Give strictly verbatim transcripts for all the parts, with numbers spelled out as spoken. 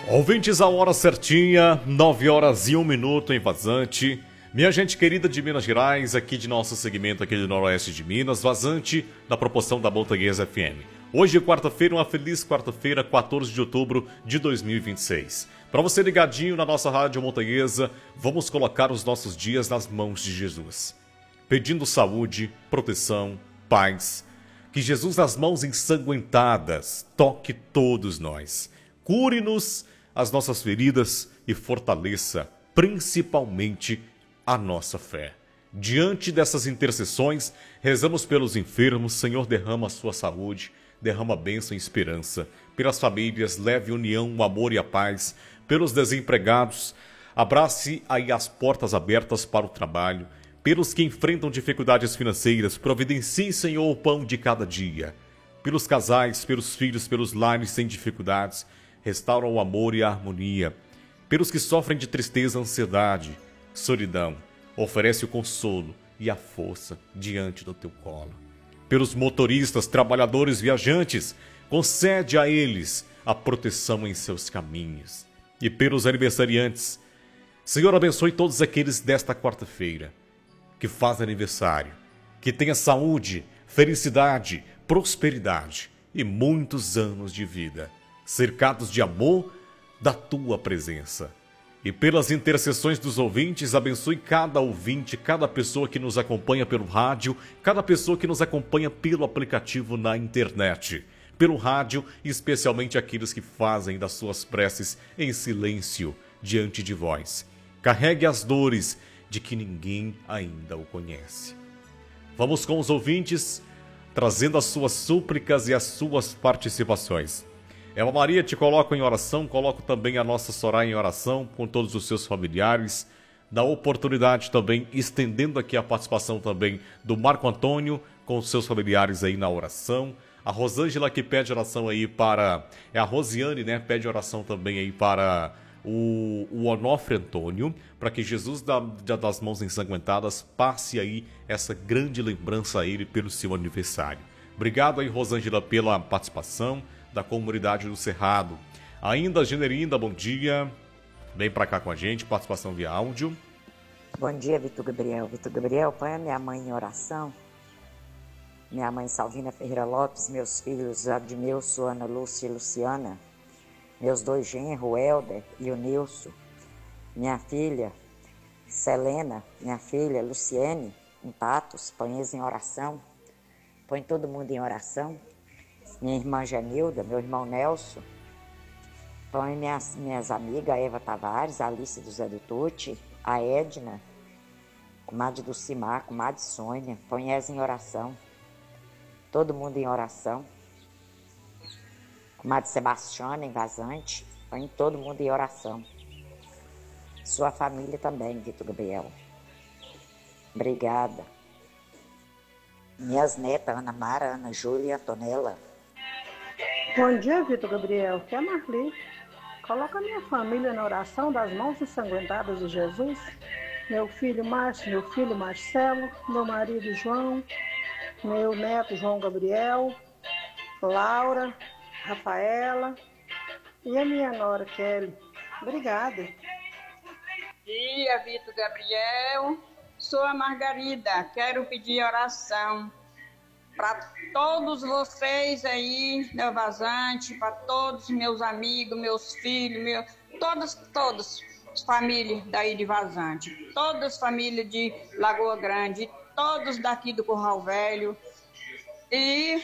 Ouvintes, a hora certinha, nove horas e um minuto em Vazante. Minha gente querida de Minas Gerais, aqui de nosso segmento aqui do Noroeste de Minas, Vazante, da proporção da Montanhesa F M. Hoje é quarta-feira, uma feliz quarta-feira, quatorze de outubro de dois mil e vinte e seis. Para você ligadinho na nossa rádio Montanhesa, vamos colocar os nossos dias nas mãos de Jesus. Pedindo saúde, proteção, paz. Que Jesus, nas mãos ensanguentadas, toque todos nós. Cure-nos as nossas feridas e fortaleça, principalmente, a nossa fé. Diante dessas intercessões, rezamos pelos enfermos. Senhor, derrama a sua saúde, derrama bênção e esperança. Pelas famílias, leve união, o amor e a paz. Pelos desempregados, abrace aí as portas abertas para o trabalho. Pelos que enfrentam dificuldades financeiras, providencie, Senhor, o pão de cada dia. Pelos casais, pelos filhos, pelos lares sem dificuldades, restaura o amor e a harmonia. Pelos que sofrem de tristeza, ansiedade, solidão, oferece o consolo e a força diante do teu colo. Pelos motoristas, trabalhadores, viajantes, concede a eles a proteção em seus caminhos. E pelos aniversariantes, Senhor, abençoe todos aqueles desta quarta-feira que fazem aniversário, que tenha saúde, felicidade, prosperidade e muitos anos de vida, cercados de amor da tua presença. E pelas intercessões dos ouvintes, abençoe cada ouvinte, cada pessoa que nos acompanha pelo rádio, cada pessoa que nos acompanha pelo aplicativo na internet, pelo rádio, e especialmente aqueles que fazem das suas preces em silêncio diante de vós. Carregue as dores de que ninguém ainda o conhece. Vamos com os ouvintes, trazendo as suas súplicas e as suas participações. Eva Maria, te coloco em oração, coloco também a nossa Soraya em oração, com todos os seus familiares. Dá oportunidade também, estendendo aqui a participação também do Marco Antônio, com os seus familiares aí na oração. A Rosângela, que pede oração aí para... É a Rosiane, né? Pede oração também aí para o, o Onofre Antônio, para que Jesus da, das mãos ensanguentadas passe aí essa grande lembrança a ele pelo seu aniversário. Obrigado aí, Rosângela, pela participação da comunidade do Cerrado. Ainda, Generinda, bom dia. Vem pra cá com a gente, participação via áudio. Bom dia, Vitor Gabriel. Vitor Gabriel, põe a minha mãe em oração. Minha mãe Salvina Ferreira Lopes, meus filhos Admilson, Ana Lúcia e Luciana, meus dois genros, o Helder e o Nilson, minha filha Selena, minha filha Luciene, em Patos, põe eles em oração. Põe todo mundo em oração. Minha irmã Janilda, meu irmão Nelson, põe minhas, minhas amigas, a Eva Tavares, a Alice do Zé do Tuti, a Edna, comadre do Cimar, comadre Sônia, põe elas em oração. Todo mundo em oração. Comadre Sebastiana, em Vazante, põe todo mundo em oração. Sua família também, Vitor Gabriel. Obrigada. Minhas netas, Ana Mara, Ana Júlia e Antonella. Bom dia, Vitor Gabriel. Aqui é a Marli. Coloca a minha família na oração das mãos ensanguentadas de Jesus. Meu filho Márcio, meu filho Marcelo, meu marido João, meu neto João Gabriel, Laura, Rafaela e a minha nora Kelly. Obrigada. Bom dia, Vitor Gabriel. Sou a Margarida. Quero pedir oração para todos vocês aí, meu Vazante, para todos meus amigos, meus filhos, meu, todas, todas as famílias daí de Vazante, todas as famílias de Lagoa Grande, todos daqui do Curral Velho e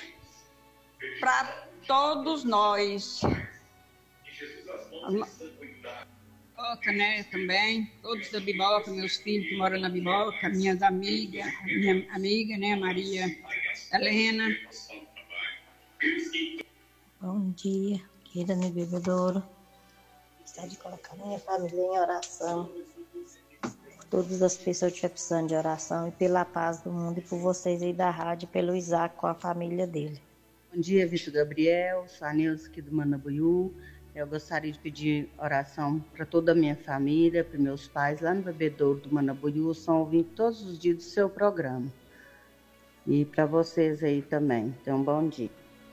para todos nós. Biboca, né, também, todos da Biboca, meus filhos que moram na Biboca, minhas amigas, minha amiga, né, Maria Helena. Bom dia, querida minha bebedouro. Gostaria de colocar minha família em oração. Por todas as pessoas que estiverem precisando de oração e pela paz do mundo e por vocês aí da rádio, pelo Isaac com a família dele. Bom dia, Vitor Gabriel, sou a Neuza aqui do Manabuiú. Eu gostaria de pedir oração para toda a minha família, para meus pais lá no bebedouro do Manabuiú, são ouvindo todos os dias do seu programa. E para vocês aí também. Então, bom dia.